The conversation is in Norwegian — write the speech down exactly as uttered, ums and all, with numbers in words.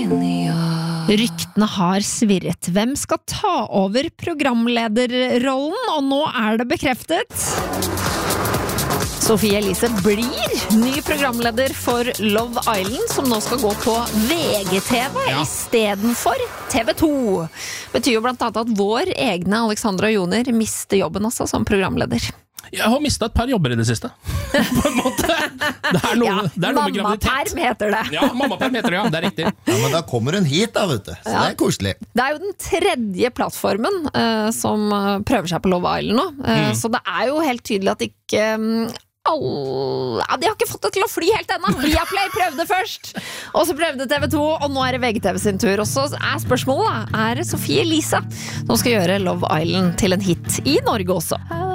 Ryktene har svirret. Hvem skal ta over programlederrollen? Og nå er det bekreftet. Sophie Elise blir ny programleder for Love Island, som nå skal gå på V G T V ja. I stedet for T V to. Betyr jo blant annet at vår egne Alexandra Joner mister jobben også som programleder. Jeg har mistet et par jobber i det siste, på en måte. Det er noe, ja, det er noe med graviditet. Mammaperm heter det. Ja, mammaperm heter det, ja, det er riktig. Ja, men da kommer hun hit da, vet du. Så ja. Det er koselig. Det er jo den tredje plattformen uh, som prøver seg på Love Island nå. Uh, mm. Så det er jo helt tydelig at ikke... Um, All... Ja, de har ikke fått det til å fly helt ennå. Viaplay prøvde først, og så prøvde T V to, og nå er det V G T V sin tur. Og så er spørsmålet da, er det Sophie Elise som skal gjøre Love Island til en hit i Norge også?